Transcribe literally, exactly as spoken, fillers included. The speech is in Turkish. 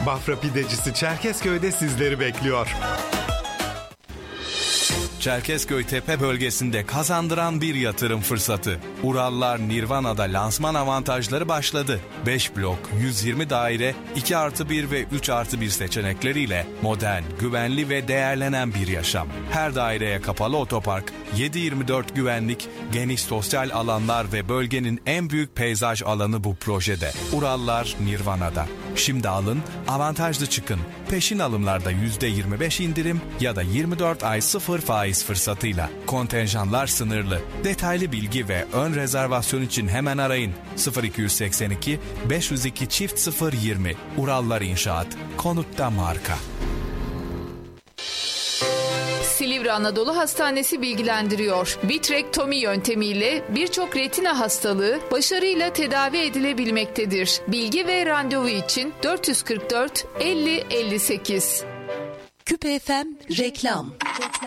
Bafra Pidecisi Çerkezköy'de sizleri bekliyor. Çerkezköy Tepe bölgesinde kazandıran bir yatırım fırsatı. Urallar Nirvana'da lansman avantajları başladı. beş blok, yüz yirmi daire, iki artı bir ve üç artı bir seçenekleriyle modern, güvenli ve değerlenen bir yaşam. Her daireye kapalı otopark, yedi yirmi dört güvenlik, geniş sosyal alanlar ve bölgenin en büyük peyzaj alanı bu projede. Urallar Nirvana'da. Şimdi alın, avantajlı çıkın. Peşin alımlarda yüzde yirmi beş indirim ya da yirmi dört ay sıfır faiz fırsatıyla. Kontenjanlar sınırlı. Detaylı bilgi ve ön rezervasyon için hemen arayın. sıfır iki seksen iki beş yüz iki çift sıfır yirmi. Urallar İnşaat. Konutta marka. Silivri Anadolu Hastanesi bilgilendiriyor. Vitrektomi yöntemiyle birçok retina hastalığı başarıyla tedavi edilebilmektedir. Bilgi ve randevu için dört yüz kırk dört elli elli sekiz. Küpe F M reklam.